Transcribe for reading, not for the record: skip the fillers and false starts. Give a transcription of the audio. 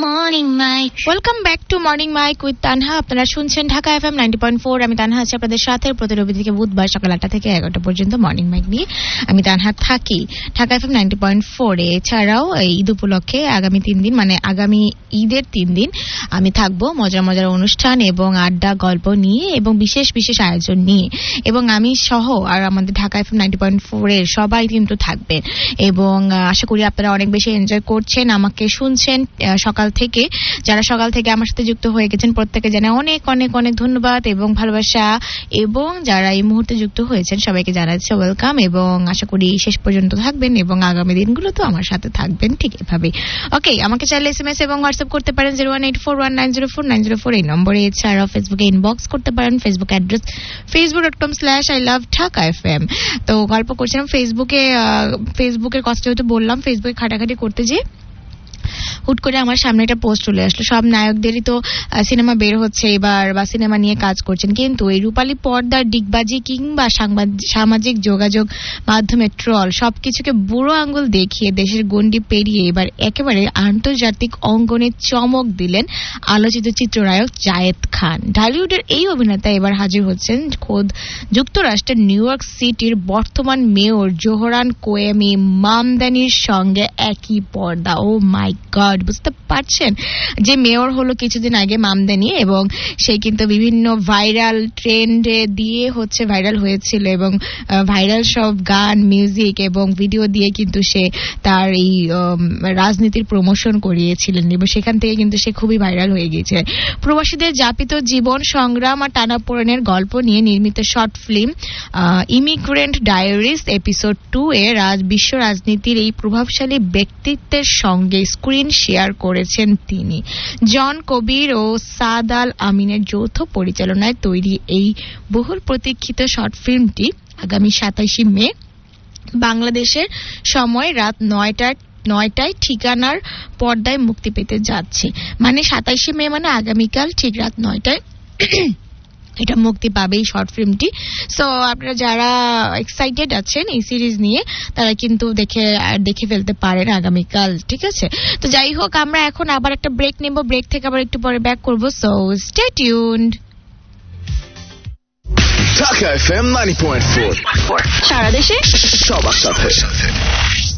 Welcome back to morning mic with Tanha. আপনারা শুনছেন Dhaka FM 90.4। আমি তানহা আছি আপনাদের সাথে প্রতি রবি থেকে বুধবার সকাল 8টা থেকে 11টা পর্যন্ত মর্নিং মাইক নিয়ে আমি তানহা থাকি ঢাকা এফএম 90.4 এ। এছাড়াও ঈদ উপলক্ষে আগামী 3 দিন মানে আগামী ঈদের 3 দিন আমি থাকবো মজার মজার অনুষ্ঠান এবং আড্ডা গল্প নিয়ে এবং বিশেষ বিশেষ আয়োজন নিয়ে, এবং আমি সহ আর আমাদের ঢাকা এফএম 90.4 এর সবাই কিন্তু থাকবেন এবং আশা করি আপনারা অনেক বেশি এনজয় করছেন, আমাকে শুনছেন সকাল থেকে। যারা সকাল থেকে আমার সাথে যুক্ত হয়ে গেছেন প্রত্যেকে জানাই অনেক অনেক অনেক ধন্যবাদ এবং ভালোবাসা, এবং যারা এই মুহূর্তে যুক্ত হয়েছেন সবাইকে জানাচ্ছি ওয়েলকাম এবং আশা করি শেষ পর্যন্ত থাকবেন এবং আগামী দিনগুলো তো আমার সাথে থাকবেন ঠিক এভাবে। ওকে, আমাকে চাইলে এসএমএস এবং হোয়াটসঅ্যাপ করতে পারেন 01841904904 এই নম্বরে। এছাড়াও ফেসবুকে ইনবক্স করতে পারেন, ফেসবুক অ্যাড্রেস facebook.com/ilovedhakafm। তো গল্প করছিলাম ফেসবুকের কথা যেহেতু বললাম, ফেসবুকে ঘাটাঘাটি করতে যে হুট করে আমার সামনে একটা পোস্ট চলে আসলো। সব নায়কদেরই তো সিনেমা বের হচ্ছে এবার বা সিনেমা নিয়ে কাজ করছেন, কিন্তু এই রূপালী পর্দার ডিগবাজি কিংবা সামাজিক যোগাযোগ মাধ্যমে ট্রল সবকিছুকে বুড়ো আঙ্গুল দেখিয়ে দেশের গণ্ডি পেরিয়ে এবার একেবারে আন্তর্জাতিক অঙ্গনে চমক দিলেন আলোচিত চিত্রনায়ক জায়েদ খান। ঢালিউডের এই অভিনেতা এবার হাজির হচ্ছেন খোদ যুক্তরাষ্ট্রের নিউ ইয়র্ক সিটির বর্তমান মেয়র জোহরান কোয়েমি মামদানির সঙ্গে একই পর্দা। ও মাই গড, বুঝতে পারছেন যে মেয়র হলো কিছুদিন আগে মামদানি, এবং সে কিন্তু বিভিন্ন ভাইরাল ট্রেন্ডে দিয়ে ভাইরাল হয়েছিল এবং ভাইরাল সব গান মিউজিক এবং ভিডিও দিয়ে কিন্তু সে তার এই রাজনীতির প্রমোশন করিয়েছিলেন এবং সেখান থেকে কিন্তু সে খুবই ভাইরাল হয়ে গিয়েছে। প্রবাসীদের যাপিত জীবন সংগ্রাম আর টানাপোড়েনের গল্প নিয়ে নির্মিত short film immigrant diaries episode 2 এ বিশ্ব রাজনীতির এই প্রভাবশালী ব্যক্তিত্বের সঙ্গে স্ক্রিন শেয়ার করেছেন তিনি। জন কবির ও সাদ আল আমিনের যৌথ পরিচালনায় তৈরি এই বহুল প্রতীক্ষিত শর্ট ফিল্মটি আগামী 27 মে বাংলাদেশের সময় রাত 9টায় ঠিকানার পর্দায় মুক্তি পেতে যাচ্ছে। মানে 27 মে মানে আগামীকাল ঠিক রাত 9টায় এটা মুক্তি পাবে এই শর্ট ফিল্মটি। সো আপনারা যারা এক্সাইটেড আছেন এই সিরিজ নিয়ে তারা কিন্তু দেখে ফেলতে পারেন আগামীকাল, ঠিক আছে? তো যাই হোক, আমরা এখন আবার একটা ব্রেক নেব, ব্রেক থেকে আবার একটু পরে ব্যাক করবো। So stay tuned. Dhaka FM 90.4 সারা দেশে সবার সাথে।